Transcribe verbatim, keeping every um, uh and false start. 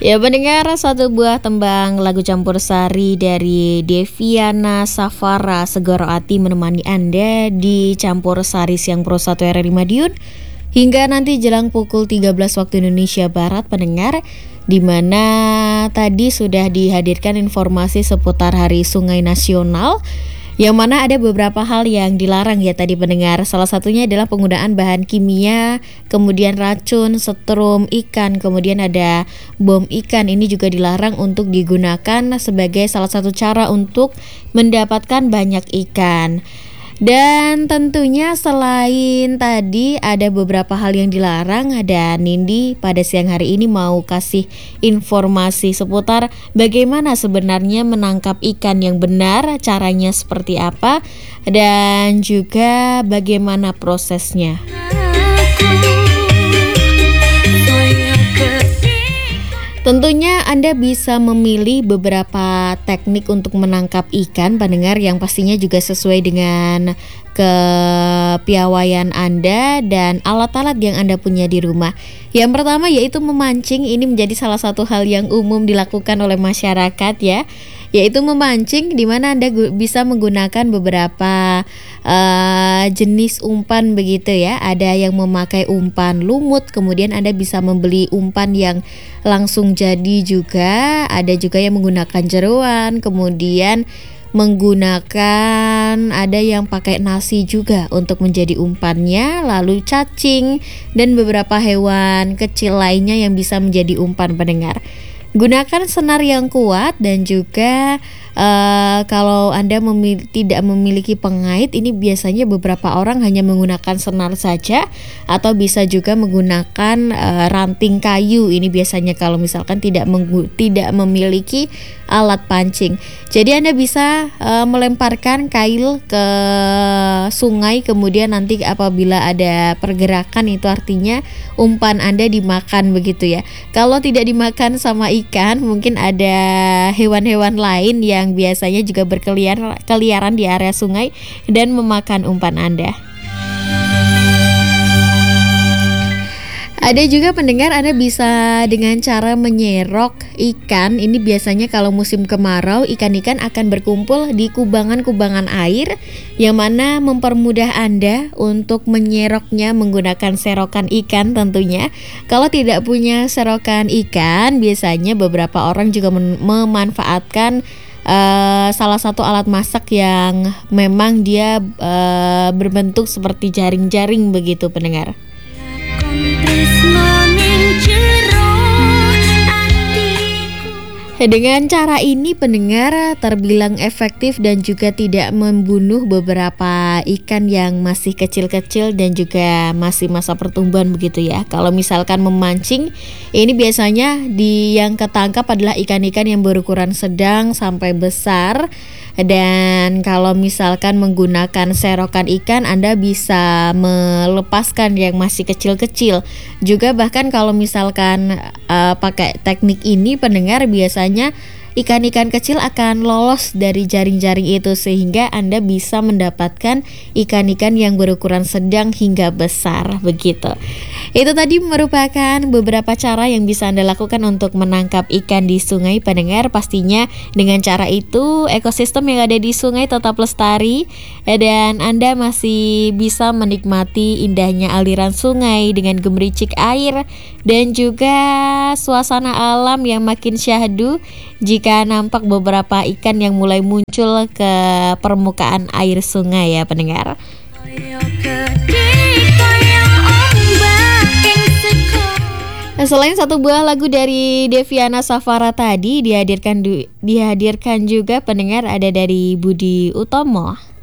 Ya pendengar, satu buah tembang lagu campur sari dari Deviana Safara Segoro Ati menemani Anda di campur sari siang Pro satu R R I Madiun hingga nanti jelang pukul tiga belas waktu Indonesia Barat pendengar, di mana tadi sudah dihadirkan informasi seputar Hari Sungai Nasional, yang mana ada beberapa hal yang dilarang ya tadi pendengar. Salah satunya adalah penggunaan bahan kimia, kemudian racun, setrum ikan, kemudian ada bom ikan. Ini juga dilarang untuk digunakan sebagai salah satu cara untuk mendapatkan banyak ikan. Dan tentunya selain tadi ada beberapa hal yang dilarang, ada Nindi pada siang hari ini mau kasih informasi seputar bagaimana sebenarnya menangkap ikan yang benar, caranya seperti apa, dan juga bagaimana prosesnya. Tentunya Anda bisa memilih beberapa teknik untuk menangkap ikan pendengar yang pastinya juga sesuai dengan kepiawaian Anda dan alat-alat yang Anda punya di rumah. Yang pertama yaitu memancing. Ini menjadi salah satu hal yang umum dilakukan oleh masyarakat ya, yaitu memancing, di mana Anda bisa menggunakan beberapa uh, jenis umpan begitu ya. Ada yang memakai umpan lumut, kemudian Anda bisa membeli umpan yang langsung jadi juga. Ada juga yang menggunakan jeroan, kemudian menggunakan ada yang pakai nasi juga untuk menjadi umpannya, lalu cacing dan beberapa hewan kecil lainnya yang bisa menjadi umpan pendengar. Gunakan senar yang kuat dan juga uh, kalau Anda memil- tidak memiliki pengait, ini biasanya beberapa orang hanya menggunakan senar saja atau bisa juga menggunakan uh, ranting kayu. Ini biasanya kalau misalkan tidak menggu- tidak memiliki alat pancing. Jadi Anda bisa uh, melemparkan kail ke sungai, kemudian nanti apabila ada pergerakan itu artinya umpan Anda dimakan begitu ya. Kalau tidak dimakan sama ikan, mungkin ada hewan-hewan lain yang biasanya juga berkeliaran keliaran di area sungai dan memakan umpan Anda. Ada juga pendengar, Anda bisa dengan cara menyerok ikan. Ini biasanya kalau musim kemarau, ikan-ikan akan berkumpul di kubangan-kubangan air, yang mana mempermudah Anda untuk menyeroknya menggunakan serokan ikan tentunya. Kalau tidak punya serokan ikan, biasanya beberapa orang juga mem- memanfaatkan Uh, salah satu alat masak yang memang dia uh, berbentuk seperti jaring-jaring begitu pendengar. Dengan cara ini pendengar terbilang efektif dan juga tidak membunuh beberapa ikan yang masih kecil-kecil dan juga masih masa pertumbuhan begitu ya. Kalau misalkan memancing, ini biasanya di yang ketangkap adalah ikan-ikan yang berukuran sedang sampai besar. Dan kalau misalkan menggunakan serokan ikan, Anda bisa melepaskan yang masih kecil-kecil. Juga bahkan kalau misalkan uh, pakai teknik ini pendengar, biasanya ikan-ikan kecil akan lolos dari jaring-jaring itu sehingga Anda bisa mendapatkan ikan-ikan yang berukuran sedang hingga besar begitu. Itu tadi merupakan beberapa cara yang bisa Anda lakukan untuk menangkap ikan di sungai pendengar. Pastinya dengan cara itu ekosistem yang ada di sungai tetap lestari dan Anda masih bisa menikmati indahnya aliran sungai dengan gemericik air dan juga suasana alam yang makin syahdu jika nampak beberapa ikan yang mulai muncul ke permukaan air sungai ya pendengar. Nah, selain satu buah lagu dari Deviana Safara tadi dihadirkan du- dihadirkan juga pendengar ada dari Budi Utomo.